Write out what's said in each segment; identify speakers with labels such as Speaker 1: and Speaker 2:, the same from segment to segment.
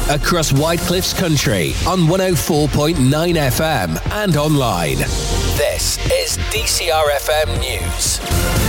Speaker 1: across Whitecliffs Country on 104.9 FM and online. This is DCR FM News.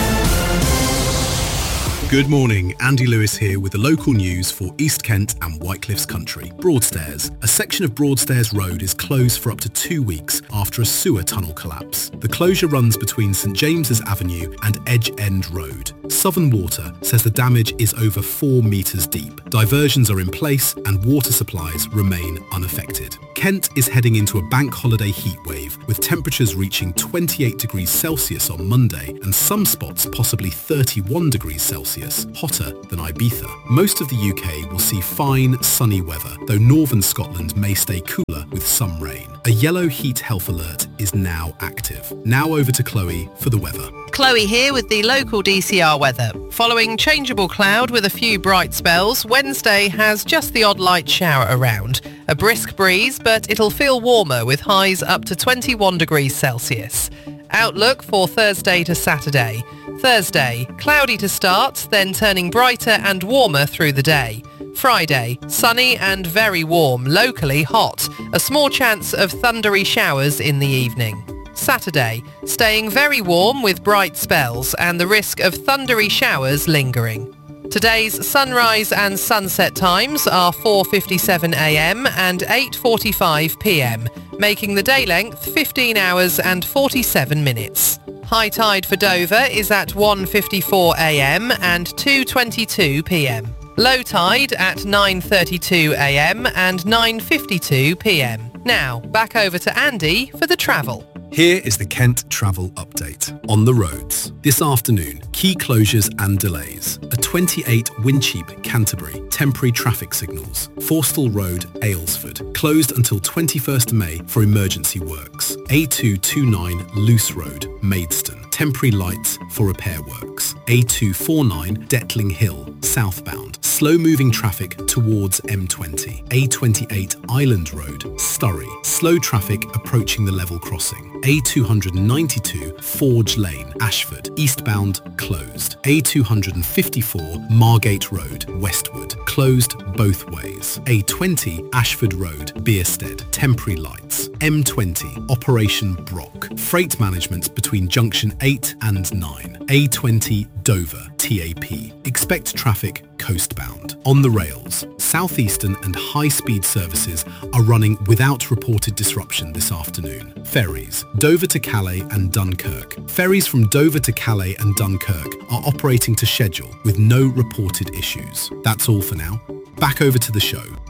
Speaker 2: Good morning, Andy Lewis here with the local news for East Kent and Whitecliffs Country. Broadstairs. A section of Broadstairs Road is closed for up to 2 weeks after a sewer tunnel collapse. The closure runs between St James's Avenue and Edge End Road. Southern Water says the damage is over 4 metres deep. Diversions are in place and water supplies remain unaffected. Kent is heading into a bank holiday heatwave with temperatures reaching 28 degrees Celsius on Monday and some spots possibly 31 degrees Celsius, hotter than Ibiza. Most of the UK will see fine, sunny weather, though northern Scotland may stay cooler with some rain. A yellow heat health alert is now active. Now over to Chloe for the weather.
Speaker 3: Chloe here with the local DCR weather. Following changeable cloud with a few bright spells, Wednesday has just the odd light shower around. A brisk breeze, but it'll feel warmer with highs up to 21 degrees Celsius. Outlook for Thursday to Saturday. Thursday, cloudy to start, then turning brighter and warmer through the day. Friday, sunny and very warm, locally hot. A small chance of thundery showers in the evening. Saturday, staying very warm with bright spells and the risk of thundery showers lingering. Today's sunrise and sunset times are 4:57 a.m. and 8:45 p.m, making the day length 15 hours and 47 minutes. High tide for Dover is at 1:54 a.m. and 2:22 p.m. Low tide at 9:32 a.m. and 9:52 p.m. Now, back over to Andy for the travel.
Speaker 2: Here is the Kent travel update. On the roads. This afternoon, key closures and delays. A 28 Wincheap, Canterbury, temporary traffic signals. Forstall Road, Aylesford, closed until 21st May for emergency works. A229 Luce Road, Maidstone, temporary lights for repair works. A249 Detling Hill, southbound, slow-moving traffic towards M20. A28 Island Road, Surrey, slow traffic approaching the level crossing. A292 Forge Lane, Ashford, eastbound, closed. A254 Margate Road, Westwood, closed both ways. A20 Ashford Road, Bierstead, temporary lights. M20 Operation Brock, freight management between junction 8 and 9. A20 Dover, TAP, expect traffic coastbound. On the rails, southeastern and high-speed services are running without reported disruption this afternoon. Ferries, Dover to Calais and Dunkirk. Ferries from Dover to Calais and Dunkirk are operating to schedule with no reported issues. That's all for now. Back over to the show.